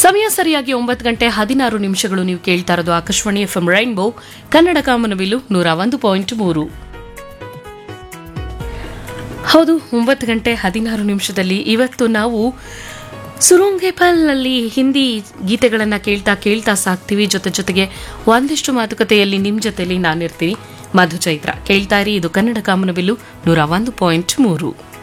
ಸಮಯ ಸರಿಯಾಗಿ 9:16 ನೀವು ಕೇಳ್ತಾ ಇರೋದು ಆಕಾಶವಾಣಿ ಎಫ್ಎಂ ರೈನ್ಬೋ ಕನ್ನಡ ಕಾಮನಬಿಲ್ಲು 101.3. ಹೌದು, 9:16 ಇವತ್ತು ನಾವು ಸುರುಂಗೆ ಪಲ್ನಲ್ಲಿ ಹಿಂದಿ ಗೀತೆಗಳನ್ನು ಕೇಳ್ತಾ ಸಾಕ್ತೀವಿ. ಜೊತೆಗೆ ಒಂದಿಷ್ಟು ಮಾತುಕತೆಯಲ್ಲಿ ನಿಮ್ಮ ಜೊತೆಲಿ ನಾನಿರ್ತೀನಿ, ಮಧು ಚೈತ್ರ. ಕೇಳ್ತಾ ಇರಿ, ಇದು ಕನ್ನಡ ಕಾಮನಬಿಲ್ಲು 101.3.